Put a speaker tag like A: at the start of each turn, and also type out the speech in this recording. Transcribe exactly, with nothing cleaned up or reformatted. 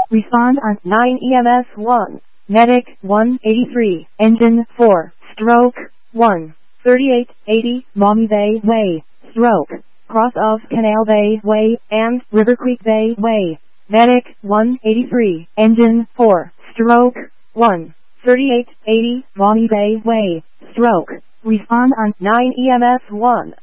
A: Respond on nine E M S one. Medic one eighty-three. Engine four. Stroke one. thirty-eight eighty Maumee Bay Way. Stroke. Cross of Canal Bay Way and River Creek Bay Way. Medic one eighty-three. Engine four. Stroke one. thirty-eight eighty Maumee Bay Way. Stroke. Respond on nine E M S one.